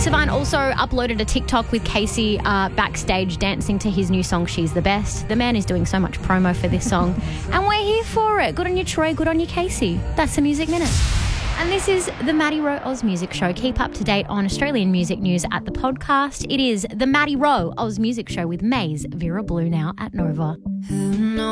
Savine also uploaded a TikTok with Casey backstage dancing to his new song, She's the Best. The man is doing so much promo for this song, and we're here for it. Good on you, Troy. Good on you, Casey. That's the Music Minute. And this is the Maddie Rowe Oz Music Show. Keep up to date on Australian music news at the podcast. It is the Maddie Rowe Oz Music Show with Maze Vera Blue now at Nova.